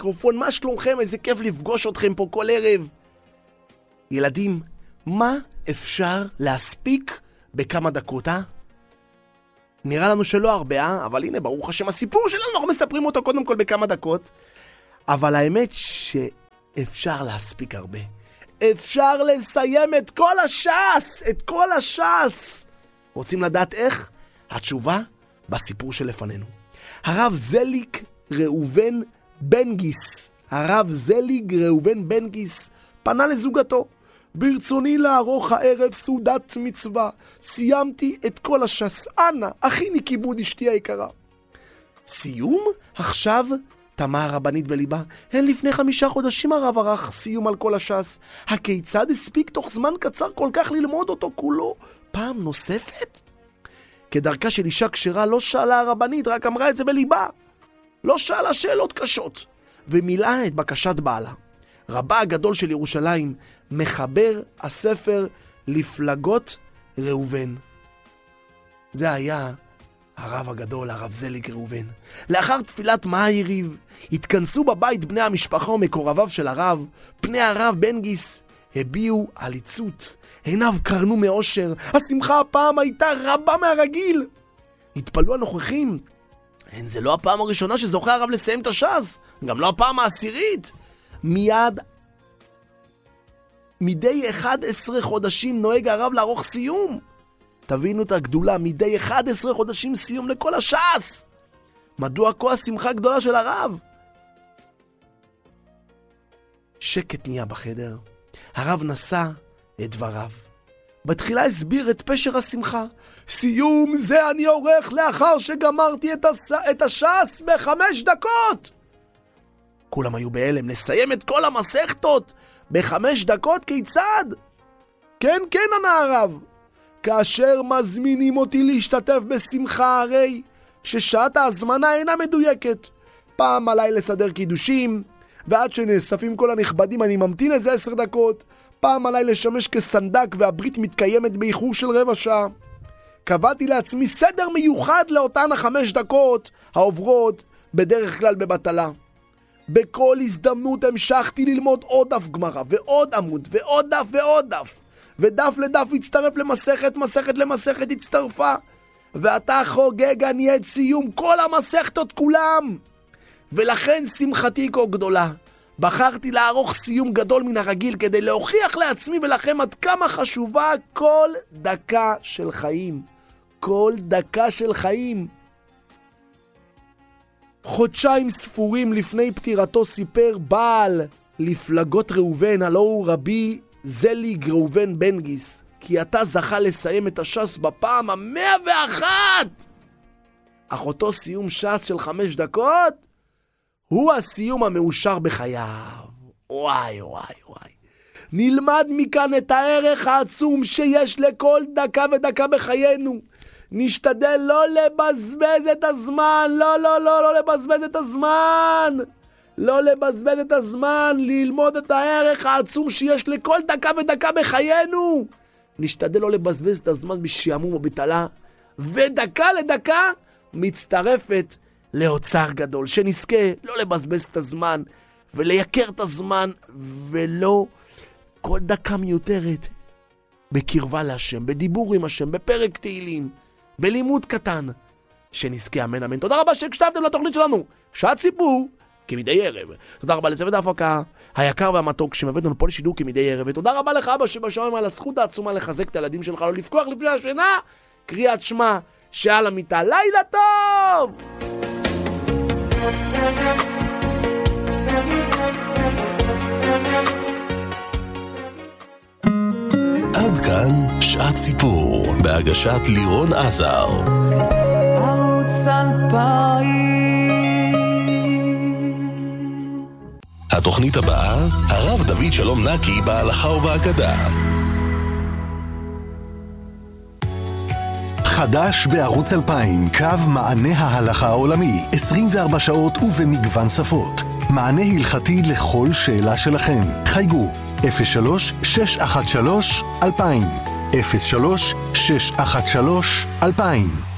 למיקרופון, מה שלומכם? איזה כיף לפגוש אתכם פה כל ערב. ילדים, מה אפשר להספיק בכמה דקות, נראה לנו שלא הרבה, אבל הנה, ברוך השם, הסיפור שלנו, אנחנו מספרים אותו קודם כל בכמה דקות. אבל האמת שאפשר להספיק הרבה. אפשר לסיים את כל הש"ס, את כל הש"ס. רוצים לדעת איך? התשובה בסיפור שלפנינו. הרב זליג ראובן בן גיס, פנה לזוגתו. ברצוני לערוך הערב סעודת מצווה. סיימתי את כל הש"ס. אנא, הכיני כיבוד אשתי היקרה. סיום? עכשיו? תמה הרבנית בליבה. הן לפני 5 חודשים הרב ערך סיום על כל הש"ס. הכיצד הספיק תוך זמן קצר כל כך ללמוד אותו כולו? פעם נוספת? כדרכה של אישה כשרה לא שאלה הרבנית, רק אמרה את זה בליבה. לא שאלה שאלות קשות, ומילאה את בקשת בעלה. רבה הגדול של ירושלים, מחבר הספר לפלגות ראובן. זה היה הרב הגדול, הרב זליג ראובן. לאחר תפילת מעריב, התכנסו בבית בני המשפחה ומקורביו של הרב. פני הרב בן גיס הביעו עליצות, עיניו קרנו מאושר. השמחה הפעם הייתה רבה מהרגיל. התפלאו הנוכחים. זה לא הפעם הראשונה שזוכה הרב לסיים את הש"ס, גם לא הפעם העשירית. מדי 11 חודשים נוהג הרב לערוך סיום. תבינו את הגדולה, מדי 11 חודשים סיום לכל הש"ס. מדוע כה השמחה גדולה של הרב? שקט נהיה בחדר. הרב נשא את דבריו. בתחילה הסביר את פשר השמחה. סיום זה אני עורך לאחר שגמרתי את הש"ס ב5 דקות. כולם היו בהלם. לסיים את כל המסכתות ב5 דקות? כיצד? כן, ענה הרב. כאשר מזמינים אותי להשתתף בשמחה, הרי ששעת ההזמנה אינה מדויקת. פעם עליי לסדר קידושים, ועד שנאספים כל הנכבדים אני ממתין איזה 10 דקות. פעם עליי לשמש כסנדק, והברית מתקיימת באיחור של רבע שעה. קבעתי לעצמי סדר מיוחד לאותן 5 דקות העוברות בדרך כלל בבטלה. בכל הזדמנות המשכתי ללמוד עוד דף גמרא, ועוד עמוד, ועוד דף ועוד דף. ודף לדף הצטרף למסכת, מסכת למסכת הצטרפה. ואתה חוגג אני את סיום כל המסכתות כולם. ולכן שמחתי כה גדולה. בחרתי לערוך סיום גדול מן הרגיל כדי להוכיח לעצמי ולכם עד כמה חשובה כל דקה של חיים. כל דקה של חיים. חודשיים ספורים לפני פטירתו סיפר בעל לפלגות ראובן, הלא הוא רבי זליג ראובן בן גיס, כי עתה זכה לסיים את הש"ס בפעם 101. אך אותו סיום ש"ס של 5 דקות הוא הסיום המאושר בחייו. וואי. נלמד מכאן את הערך העצום שיש לכל דקה ודקה בחיינו. נשתדל לא לבזבז את הזמן. לא לבזבז את הזמן. לא לבזבז את הזמן, ללמוד את הערך העצום שיש לכל דקה ודקה בחיינו. נשתדל לא לבזבז את הזמן בשעמום או בטלה, ודקה לדקה מצטרפת לאוצר גדול. שנזכה לא לבזבז את הזמן ולייקר את הזמן, ולא כל דקה מיותרת בקרבה להשם, בדיבור עם השם, בפרק תהילים, בלימוד קטן. שנזכה, אמן אמן. תודה רבה שהקשבתם לתוכנית שלנו שעת סיפור כמדי ערב. תודה רבה לצוות ההפקה היקר והמתוק שמביא לנו פה לשידור כמדי ערב. ותודה רבה לך אבא שבשמיים על הזכות העצומה לחזק את הילדים שלך, לא לפקוח לפני השינה, קריאת שמע שעל המיטה. לילה טוב! עד כאן שעת סיפור בהגשת לירון עזר. ערוץ 2000. התוכנית הבאה, הרב דוד שלום נקי בהלכה ובהגדה. חדש בערוץ 2000, קו מענה ההלכה העולמי, 24 שעות ובמגוון שפות. מענה הלכתי לכל שאלה שלכם. חייגו 03-613-2000 03-613-2000